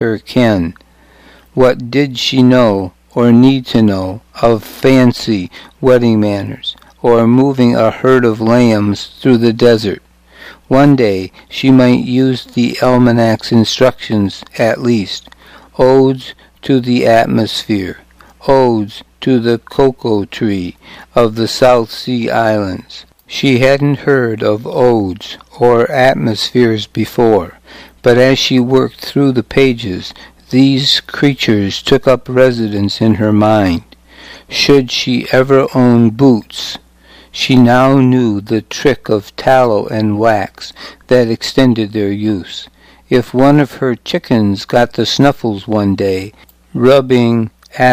her ken. What did she know, or need to know, of fancy wedding manners, or moving a herd of lambs through the desert? One day she might use the almanac's instructions at least. Odes to the atmosphere, odes to the cocoa tree of the South Sea Islands. She hadn't heard of odes or atmospheres before, but as she worked through the pages, these creatures took up residence in her mind. Should she ever own boots? She now knew the trick of tallow and wax that extended their use. If one of her chickens got the snuffles one day, rubbing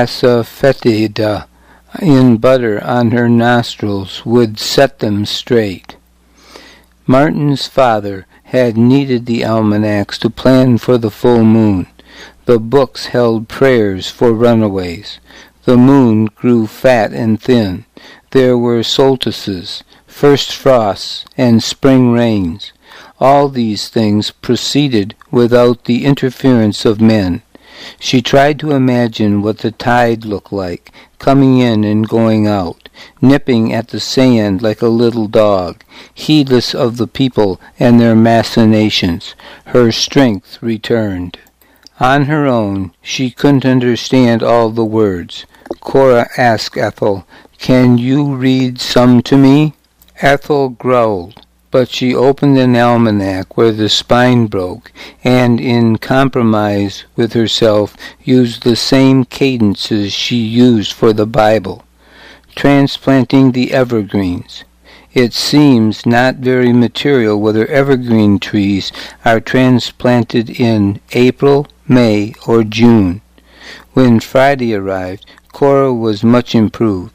asafoetida in butter on her nostrils would set them straight. Martin's father had needed the almanacs to plan for the full moon. The books held prayers for runaways. The moon grew fat and thin. There were solstices, first frosts, and spring rains. All these things proceeded without the interference of men. She tried to imagine what the tide looked like, coming in and going out, nipping at the sand like a little dog, heedless of the people and their machinations. Her strength returned. On her own, she couldn't understand all the words. Cora asked Ethel, "Can you read some to me?" Ethel growled, but she opened an almanac where the spine broke, and in compromise with herself used the same cadences she used for the Bible. Transplanting the evergreens. It seems not very material whether evergreen trees are transplanted in April, May, or June. When Friday arrived, Cora was much improved.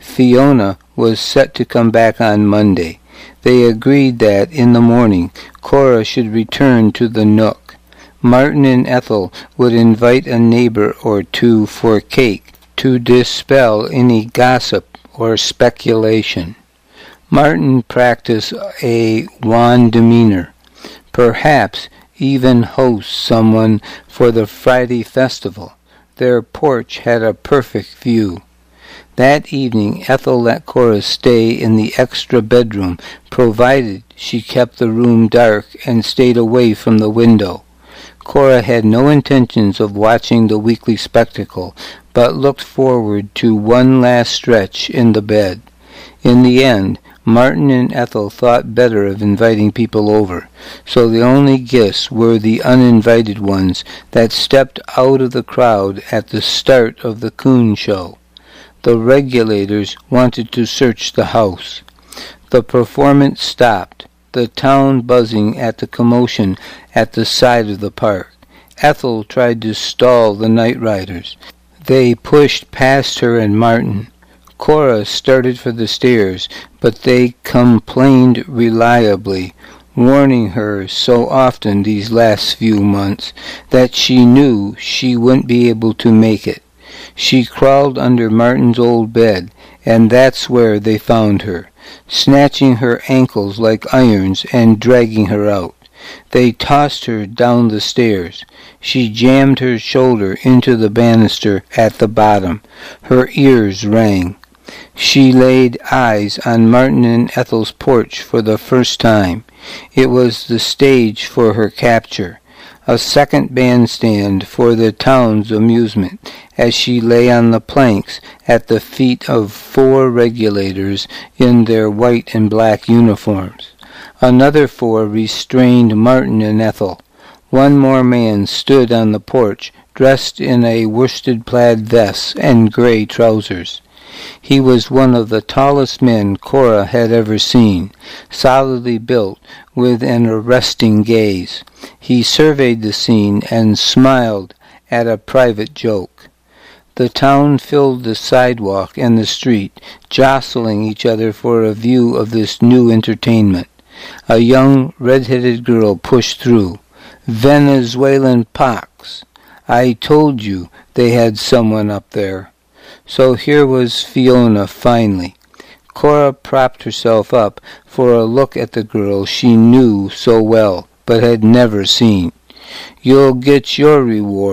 Fiona was set to come back on Monday. They agreed that, in the morning, Cora should return to the Nook. Martin and Ethel would invite a neighbor or two for cake to dispel any gossip or speculation. Martin practiced a wan demeanor, perhaps even host someone for the Friday festival. Their porch had a perfect view. That evening Ethel let Cora stay in the extra bedroom, provided she kept the room dark and stayed away from the window. Cora had no intentions of watching the weekly spectacle, but looked forward to one last stretch in the bed. In the end, Martin and Ethel thought better of inviting people over, so the only guests were the uninvited ones that stepped out of the crowd at the start of the coon show. The regulators wanted to search the house. The performance stopped, the town buzzing at the commotion at the side of the park. Ethel tried to stall the night riders. They pushed past her and Martin. Cora started for the stairs, but they complained reliably, warning her so often these last few months that she knew she wouldn't be able to make it. She crawled under Martin's old bed, and that's where they found her, snatching her ankles like irons and dragging her out. They tossed her down the stairs. She jammed her shoulder into the banister at the bottom. Her ears rang. She laid eyes on Martin and Ethel's porch for the first time. It was the stage for her capture, a second bandstand for the town's amusement, as she lay on the planks at the feet of 4 regulators in their white and black uniforms. Another 4 restrained Martin and Ethel. One more man stood on the porch, dressed in a worsted plaid vest and gray trousers. He was one of the tallest men Cora had ever seen, solidly built, with an arresting gaze. He surveyed the scene and smiled at a private joke. The town filled the sidewalk and the street, jostling each other for a view of this new entertainment. A young red-headed girl pushed through. "Venezuelan pox! I told you they had someone up there." So here was Fiona finally. Cora propped herself up for a look at the girl she knew so well, but had never seen. You'll get your reward.